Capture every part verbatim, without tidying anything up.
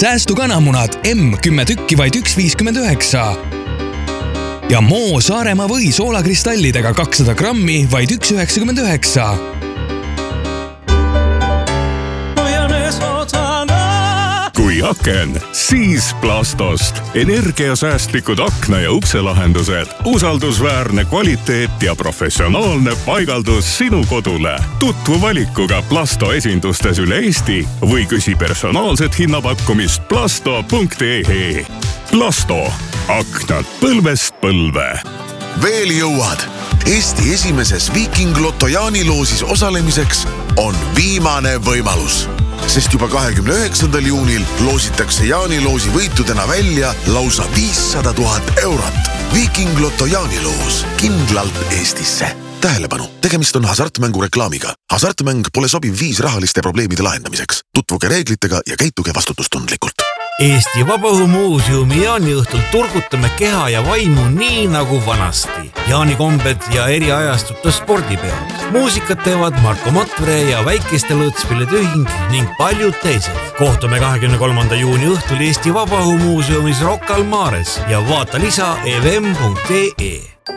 säästukanamunad M kümme tükki vaid üks viiskümmend üheksa. Ja Moo Saaremaa või soolakristallidega kakssada grammi vaid üks üheksakümmend üheksa. Kui aken, siis Plastost. Energiasäästlikud akna- ja ukselahendused, usaldusväärne kvaliteet ja professionaalne paigaldus sinu kodule. Tutvu valikuga Plasto esindustes üle Eesti või küsi personaalset hinnapakkumist plasto punkt ee. Plasto. Aknad põlvest põlve. Veel jõuad. Eesti esimeses Viiking Lotto jaaniloosis osalemiseks on viimane võimalus. Sest juba kahekümne üheksandal juunil loositakse jaaniloosi võitudena välja lausa viissada tuhat eurot. Viiking Lotto jaaniloos kindlalt Eestisse. Tähelepanu, tegemist on hasartmängu reklaamiga. Hasartmäng pole sobiv viis rahaliste probleemide lahendamiseks. Tutvuge reeglitega ja käituge vastutustundlikult. Eesti Vabaõhumuuseumi jaaniõhtul turgutame keha ja vaimu nii nagu vanasti. Jaanikombed ja eri ajastute spordipeod. Muusikat teevad Marko Matvere ja Väikeste Lõõtspillide Ühing ning paljud teised. Kohtume kahekümne kolmanda juuni õhtul Eesti Vabaõhumuuseumis Rocca al Mares ja vaata lisa e v m punkt ee.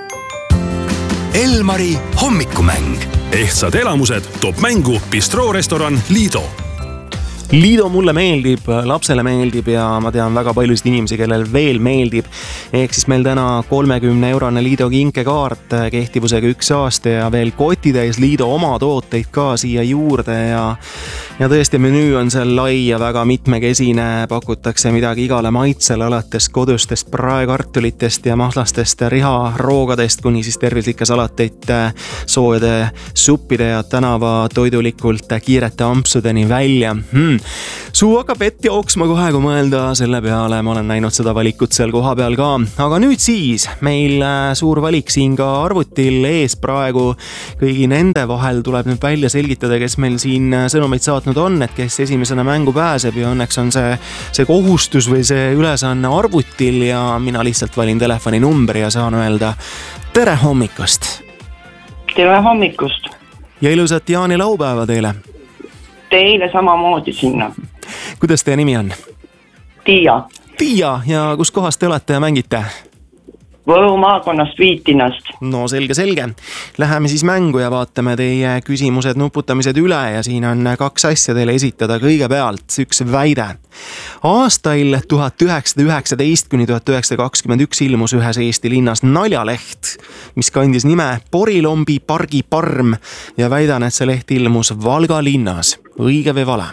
Elmari hommikumäng. Ehtsad elamused toob mängu bistroorestoran Lido. Lido mulle meeldib, lapsele meeldib ja ma tean väga paljusid inimesi, kellel veel meeldib. Ehk siis meil täna kolmekümne eurone Lido kinkekaart kehtivusega üks aasta ja veel kotitäis Lido oma tooteid ka siia juurde ja, ja tõesti menüü on seal lai ja väga mitmekesine. Pakutakse midagi igale maitsele alates kodustest praekartulitest ja mahlastest riharoogadest kuni siis tervislike salateid, soojade suppide ja tänava toidulikult kiirete ampsudeni välja. Hmm. Suu hakkab vett jooksma kohe, kui mõelda selle peale. Ma olen näinud seda valikut seal koha peal ka. Aga nüüd siis meil suur valik siin ka arvutil ees praegu. Kõigi nende vahel tuleb nüüd välja selgitada, kes meil siin sõnumeid saatnud on, et kes esimesena mängu pääseb ja õnneks on see, see kohustus või see ülesanne arvutil ja mina lihtsalt valin telefoni numbri ja saan öelda tere hommikust. Tere hommikust. Ja ilusat jaanilaupäeva teile. Teile samamoodi sinna. Kuidas teie nimi on? Tiia. Tiia, ja kus kohast te olete ja mängite? Võru maakonnast Viitinast. No selge, selge. Läheme siis mängu ja vaatame teie küsimused, nuputamised üle ja siin on kaks asja teile esitada. Kõigepealt üks väide. Aastail tuhat üheksasada üheksateist kuni tuhat üheksasada kakskümmend üks ilmus ühes Eesti linnas naljaleht, mis kandis nime Porilombi pargi parm ja väidan, et see leht ilmus Valga linnas. Õige või vale?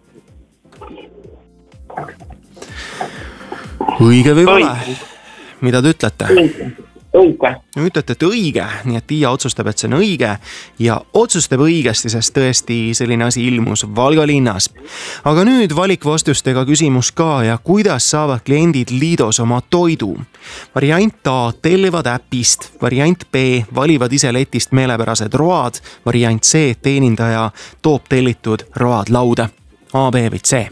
Õige või vale? Mida te ütlete? Õige. Ütlete, et õige, nii et Tiia otsustab, et see on õige ja otsustab õigesti, sest tõesti selline asi ilmus Valga linnas. Aga nüüd valikvastustega küsimus ka ja kuidas saavad kliendid Lidos oma toidu? Variant A, tellivad äpist, variant B, valivad ise letist meelepärased road, variant C, teenindaja toob tellitud road lauda. A, B või C?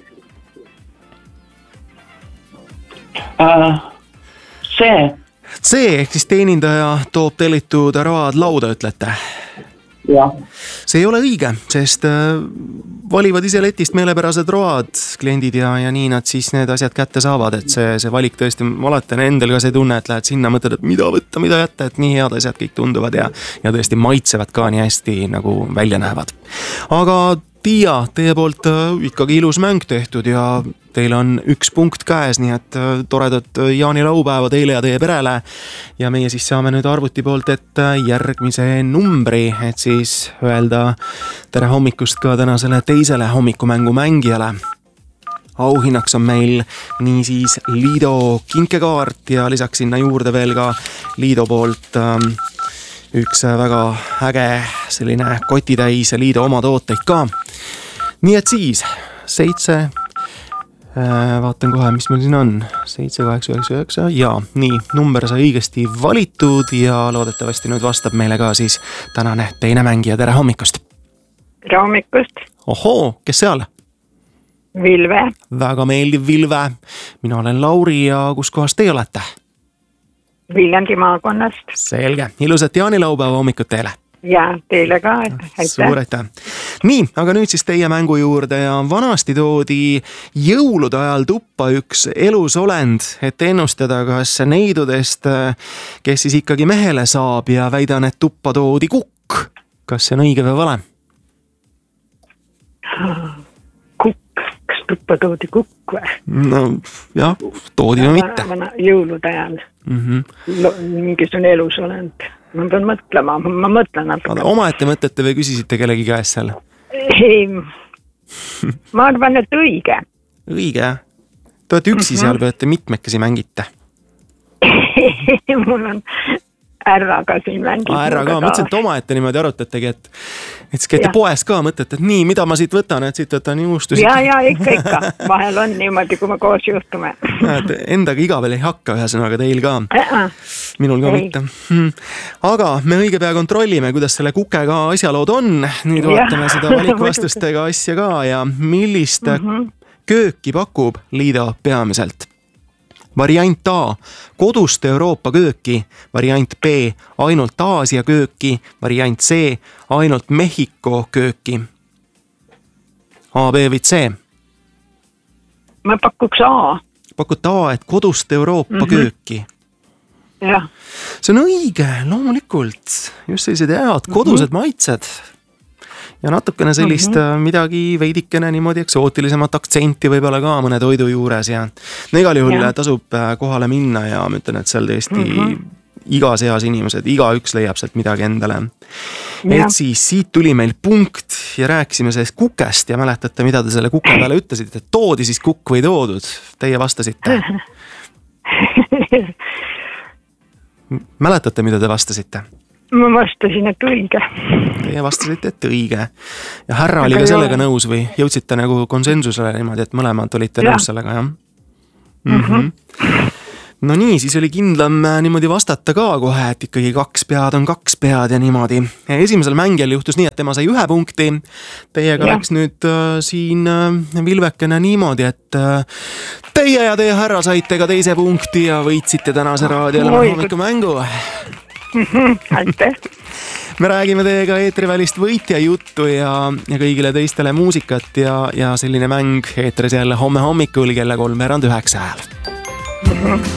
Uh, C. C ehk siis teenindaja toob tellitud road lauda, ütlete? Jah. See ei ole õige, sest valivad ise letist meelepärased road kliendid ja, ja nii nad siis need asjad kätte saavad, et see, see valik tõesti, alati on endal ka see tunne, et lähed sinna, mõtled, et mida võtta, mida jätta, et nii head asjad kõik tunduvad ja, ja tõesti maitsevad ka nii hästi nagu välja näevad. Aga Tiia, teie poolt ikkagi ilus mäng tehtud ja teil on üks punkt käes, nii et toredat jaanilaupäeva teile ja teie perele. Ja meie siis saame nüüd arvuti poolt, et järgmise numbri, et siis öelda tere hommikust ka tänasele teisele hommikumängu mängijale. Auhinnaks on meil nii siis Lido kinkekaart ja lisaks sinna juurde veel ka Lido poolt üks väga äge selline kotitäis Lido oma tooteid ka. Nii et siis seitse, vaatan kohe, mis meil siin on, seitse, kaheksa, üheksa, üheksa ja nii, number sai õigesti valitud ja loodetavasti nüüd vastab meile ka siis tänane teine mängija. Tere hommikust! Tere hommikust! Ohoo, kes seal? Vilve. Väga meeldiv Vilve. Mina olen Lauri ja kus kohast teie olete? Viljandi maakonnast. Selge, ilusat jaanilaupäeva hommikut teile! ja teile ka, suur aitäh. Nii, aga nüüd siis teie mängu juurde ja vanasti toodi jõulude ajal tuppa üks elusolend, et ennustada, kas neidudest, kes siis ikkagi mehele saab ja väidan, et tuppa toodi kukk. Kas see on õige või vale? Kukk, kas tuppa toodi kukk või? No jah, toodi või mitte. Jõulude ajal. Mm-hmm. Mingisugune elusolend. Ma pean mõtlema, ma mõtlen natuke. Oma ette mõtlete või küsisite kellegi käest seal? Ei, ma arvan, et õige. Õige, jah? Te olete üksi mm-hmm. seal, peate mitmekesi mängite. Mul on ärraga siin mängid. Ärra ka, mõtlesin, et oma ette niimoodi arutategi, et, et siis käite poes ka, mõtlete, et nii, mida ma siit võtan, et siit võtan juustusid. Ja, ja, ikka, ikka. Vahel on niimoodi, kui me koos juhtume. Endaga iga veel ei hakka ühesõnaga teil ka. Äh-äh. Minul ka ei. Mitte. Aga me õige pea kontrollime, kuidas selle kukega asjalood on. Nüüd ja. Vaatame seda valikvastustega asja ka ja millist mm-hmm. kööki pakub Liido peamiselt. Variant A, kodust Euroopa kööki, variant B, ainult Aasia kööki, variant C, ainult Mehhiko kööki. A, B või C? Ma pakuks A. Pakut A, et kodust Euroopa mm-hmm. kööki. Jah. See on õige, loomulikult. Just sellised head kodused mm-hmm. maitsed. Ja natukene sellist mm-hmm. midagi veidikene niimoodi eksootilisemat aktsenti võib-olla ka mõne toidu juures ja no igal juhul ja. Tasub kohale minna ja ma ütlen, et seal tõesti mm-hmm. igas eas inimesed, iga üks leiab sealt midagi endale. Ja. Et siis siit tuli meil punkt ja rääkisime sellest kukest ja mäletate, mida te selle kuke peale ütlesite, et toodi siis kukk või toodud? Teie vastasite. Mäletate, mida te vastasite? Ma vastasin, et õige. Teie vastasite, et õige. Ja härra oli ka sellega nõus või jõudsite nagu konsensusele niimoodi, et mõlemad olite ja. Nõus sellega, jah? Mm-hmm. No nii, siis oli kindlam niimoodi vastata ka kohe, et ikkagi kaks pead on kaks pead ja niimoodi. Ja esimesel mängijal juhtus nii, et tema sai ühe punkti. Teiega ja. Läks nüüd äh, siin äh, vilvekene niimoodi, et äh, teie ja teie härra saite ka teise punkti ja võitsite tänase raadiole hommiku mängu. Aitäh. Me räägime teiega eetrivälist võitja juttu ja, ja kõigile teistele muusikat ja, ja selline mäng eetris jälle homme hommikul kella kolmveerand üheksa hääl.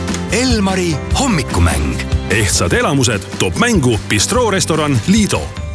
Elmari hommikumäng. Ehtsad elamused toob mängu Bistro restoran Liido.